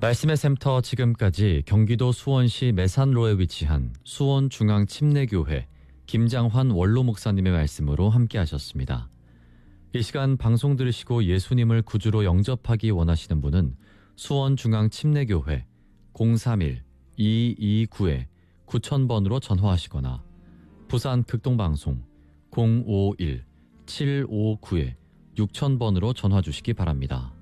말씀의 샘터 지금까지 경기도 수원시 매산로에 위치한 수원중앙침례교회 김장환 원로 목사님의 말씀으로 함께 하셨습니다. 이 시간 방송 들으시고 예수님을 구주로 영접하기 원하시는 분은 수원중앙침례교회 031-229-9000번으로 전화하시거나 부산 극동방송 051-759-6000번으로 전화 주시기 바랍니다.